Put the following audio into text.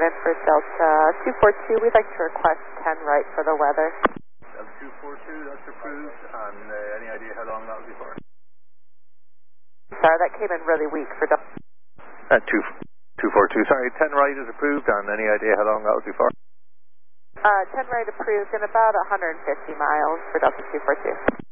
in for Delta 242. We'd like to request 10 right for the weather. Delta 242, that's approved. And any idea how long that will be for? Sorry, that came in really weak for Delta. 242, sorry, 10 right is approved. And any idea how long that will be for? 10 right approved in about 150 miles for Delta 242.